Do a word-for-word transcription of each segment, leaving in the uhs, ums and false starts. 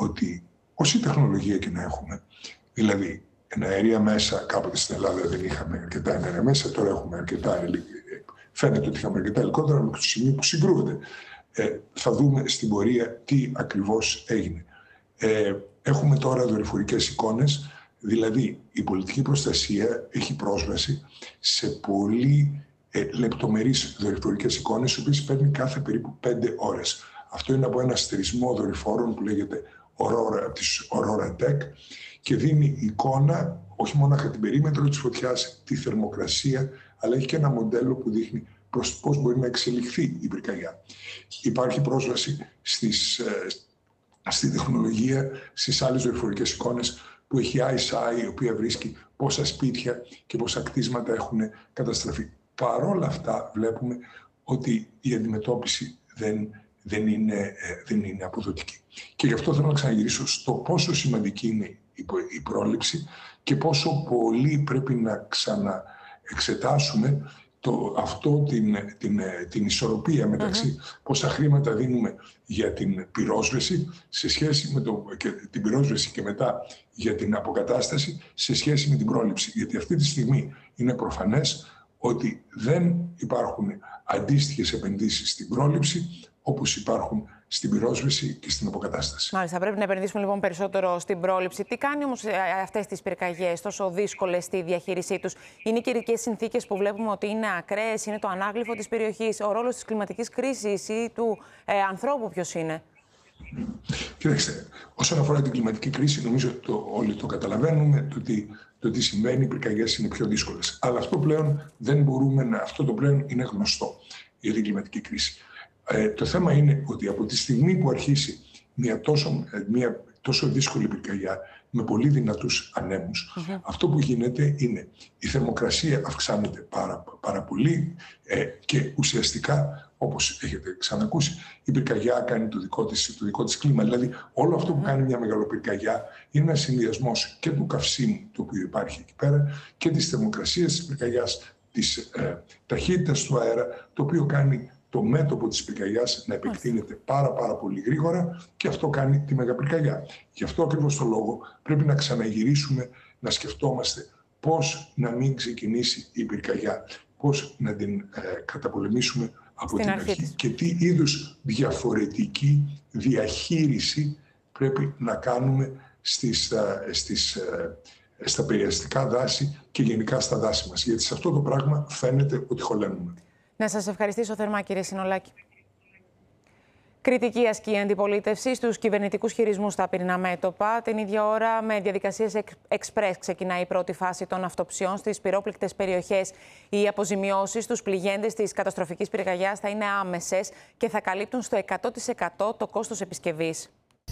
ότι όση τεχνολογία και να έχουμε, δηλαδή εναέρια μέσα, κάποτε στην Ελλάδα δεν είχαμε αρκετά εναέρια μέσα, τώρα έχουμε αρκετά, φαίνεται ότι είχαμε αρκετά ελικόπτερα μέχρι το σημείο που συγκρούονται. Ε, θα δούμε στην πορεία τι ακριβώς έγινε. Ε, έχουμε τώρα δορυφορικές εικόνες, δηλαδή η πολιτική προστασία έχει πρόσβαση σε πολύ ε, λεπτομερείς δορυφορικές εικόνες, οι οποίες παίρνει κάθε περίπου πέντε ώρες. Αυτό είναι από ένα στερισμό δορυφόρων που λέγεται Aurora, της Aurora Tech, και δίνει εικόνα όχι μόνο για την περίμετρο της φωτιάς, τη θερμοκρασία, αλλά έχει και ένα μοντέλο που δείχνει προς πώς μπορεί να εξελιχθεί η πυρκαγιά. Υπάρχει πρόσβαση στις, στη τεχνολογία, στις άλλες δορυφορικές εικόνες που έχει άι ες άι, η οποία βρίσκει πόσα σπίτια και πόσα κτίσματα έχουν καταστραφεί. Παρ' όλα αυτά βλέπουμε ότι η αντιμετώπιση δεν, δεν, είναι, δεν είναι αποδοτική. Και γι' αυτό θέλω να ξαναγυρίσω στο πόσο σημαντική είναι η πρόληψη και πόσο πολύ πρέπει να ξαναεξετάσουμε το, αυτό την, την, την ισορροπία μεταξύ uh-huh. πόσα χρήματα δίνουμε για την πυρόσβεση σε σχέση με το, και την πυρόσβεση και μετά για την αποκατάσταση σε σχέση με την πρόληψη. Γιατί αυτή τη στιγμή είναι προφανές ότι δεν υπάρχουν αντίστοιχες επενδύσεις στην πρόληψη όπως υπάρχουν στην πυρόσβεση και στην αποκατάσταση. Μάλιστα, πρέπει να επενδύσουμε λοιπόν περισσότερο στην πρόληψη. Τι κάνει όμως αυτές τις πυρκαγιές τόσο δύσκολες στη διαχείρισή τους? Είναι οι καιρικές συνθήκες που βλέπουμε ότι είναι ακραίες, είναι το ανάγλυφο της περιοχής, ο ρόλος της κλιματικής κρίσης ή του ε, ανθρώπου ποιος είναι? Κοιτάξτε, όσον αφορά την κλιματική κρίση, νομίζω ότι το, όλοι το καταλαβαίνουμε, το ότι το τι συμβαίνει, οι πυρκαγιές είναι πιο δύσκολες. Αλλά αυτό πλέον δεν μπορούμε να, αυτό το πλέον είναι γνωστό για την κλιματική κρίση. Ε, το θέμα είναι ότι από τη στιγμή που αρχίσει μια τόσο, μια τόσο δύσκολη πυρκαγιά με πολύ δυνατούς ανέμους, mm-hmm. αυτό που γίνεται είναι η θερμοκρασία αυξάνεται πάρα, πάρα πολύ ε, και ουσιαστικά, όπως έχετε ξανακούσει, η πυρκαγιά κάνει το δικό της, το δικό της κλίμα. Δηλαδή όλο αυτό mm-hmm. που κάνει μια μεγαλοπυρκαγιά είναι ένας συνδυασμός και του καυσίμου το οποίο υπάρχει εκεί πέρα και της θερμοκρασίας της πυρκαγιάς, της ε, ταχύτητας του αέρα, το οποίο κάνει το μέτωπο της πυρκαγιάς να επεκτείνεται πάρα πάρα πολύ γρήγορα και αυτό κάνει τη μεγαπυρκαγιά. Γι' αυτό ακριβώς το λόγο πρέπει να ξαναγυρίσουμε, να σκεφτόμαστε πώς να μην ξεκινήσει η πυρκαγιά, πώς να την ε, καταπολεμήσουμε από Στην την αρχή, αρχή και τι είδους διαφορετική διαχείριση πρέπει να κάνουμε στις, στις, στα περιαστικά δάση και γενικά στα δάση μας. Γιατί σε αυτό το πράγμα φαίνεται ότι χωλένουμε. Να σας ευχαριστήσω θερμά, κύριε Συνολάκη. Κριτική ασκεί η αντιπολίτευση στους κυβερνητικούς χειρισμούς στα πυρηνά μέτωπα. Την ίδια ώρα, με διαδικασίες εξπρές, ξεκινάει η πρώτη φάση των αυτοψιών στις πυρόπληκτες περιοχές. Οι αποζημιώσεις στους πληγέντες της καταστροφικής πυρκαγιάς θα είναι άμεσες και θα καλύπτουν στο εκατό τοις εκατό το κόστος επισκευής.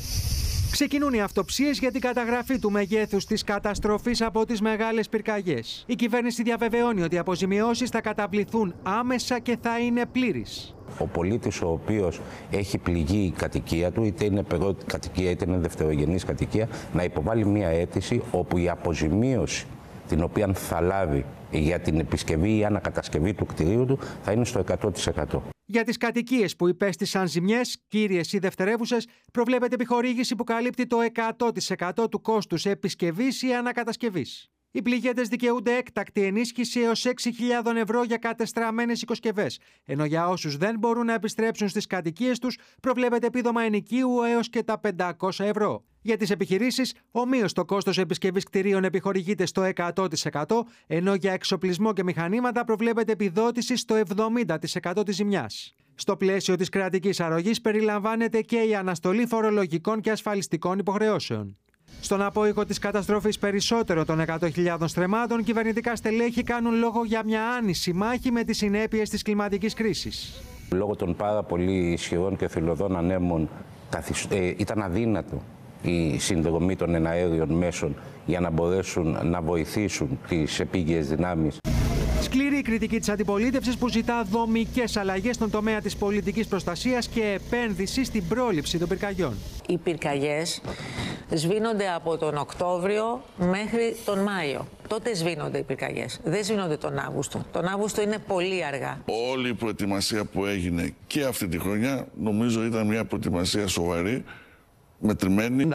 Ξεκινούν οι αυτοψίες για την καταγραφή του μεγέθους της καταστροφής από τις μεγάλες πυρκαγιές. Η κυβέρνηση διαβεβαιώνει ότι οι αποζημιώσεις θα καταβληθούν άμεσα και θα είναι πλήρεις. Ο πολίτης ο οποίος έχει πληγεί η κατοικία του, είτε είναι πρώτη κατοικία είτε είναι δευτερογενής κατοικία, να υποβάλει μια αίτηση όπου η αποζημίωση την οποία θα λάβει για την επισκευή ή ανακατασκευή του κτηρίου του θα είναι στο εκατό τοις εκατό. Για τις κατοικίες που υπέστησαν ζημιές, κύριες ή δευτερεύουσες, προβλέπεται επιχορήγηση που καλύπτει το εκατό τοις εκατό του κόστους επισκευής ή ανακατασκευής. Οι πληγέντες δικαιούνται έκτακτη ενίσχυση έως έξι χιλιάδες ευρώ για κατεστραμμένες οικοσκευές, ενώ για όσους δεν μπορούν να επιστρέψουν στις κατοικίες τους, προβλέπεται επίδομα ενοικίου έως και τα πεντακόσια ευρώ. Για τις επιχειρήσεις, ομοίως το κόστος επισκευής κτηρίων επιχορηγείται στο εκατό τοις εκατό, ενώ για εξοπλισμό και μηχανήματα προβλέπεται επιδότηση στο εβδομήντα τοις εκατό της ζημιάς. Στο πλαίσιο της κρατικής αρρωγής περιλαμβάνεται και η αναστολή φορολογικών και ασφαλιστικών υποχρεώσεων. Στον απόϊχο της καταστροφής περισσότερο των εκατό χιλιάδων στρεμμάτων, κυβερνητικά στελέχη κάνουν λόγο για μια άνηση μάχη με τις συνέπειες της κλιματικής κρίσης. Λόγω των πάρα πολύ ισχυρών και θηλωδών ανέμων ε, ήταν αδύνατο η συνδρομή των εναέριων μέσων για να μπορέσουν να βοηθήσουν τις επίγειες δυνάμεις. Σκληρή κριτική της αντιπολίτευσης που ζητά δομικές αλλαγές στον τομέα της πολιτικής προστασίας και επένδυση στην πρόληψη των πυρκαγιών. Οι πυρκαγιές σβήνονται από τον Οκτώβριο μέχρι τον Μάιο. Τότε σβήνονται οι πυρκαγιές. Δεν σβήνονται τον Αύγουστο. Τον Αύγουστο είναι πολύ αργά. Όλη η προετοιμασία που έγινε και αυτή τη χρονιά νομίζω ήταν μια προετοιμασία σοβαρή, μετρημένη.